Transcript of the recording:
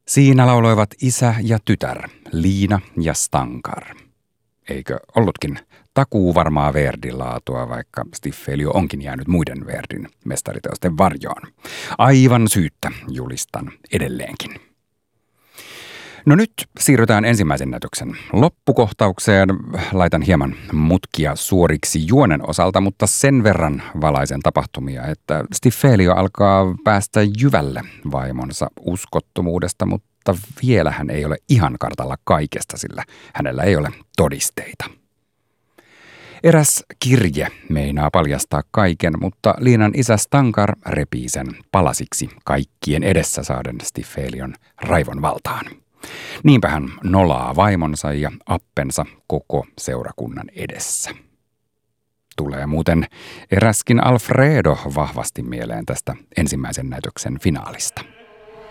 Siinä lauloivat isä ja tytär, Liina ja Stankar. Eikö ollutkin takuu varmaa Verdin laatua, vaikka Stiffelio onkin jäänyt muiden Verdin mestariteosten varjoon. Aivan syyttä julistan edelleenkin. No nyt siirrytään ensimmäisen näytöksen loppukohtaukseen. Laitan hieman mutkia suoriksi juonen osalta, mutta sen verran valaisen tapahtumia, että Stiffelio alkaa päästä jyvälle vaimonsa uskottomuudesta, mutta vielä hän ei ole ihan kartalla kaikesta, sillä hänellä ei ole todisteita. Eräs kirje meinaa paljastaa kaiken, mutta Liinan isä Stankar repii sen palasiksi kaikkien edessä saaden Stiffelion raivon valtaan. Niinpä hän nolaa vaimonsa ja appensa koko seurakunnan edessä. Tulee muuten eräskin Alfredo vahvasti mieleen tästä ensimmäisen näytöksen finaalista.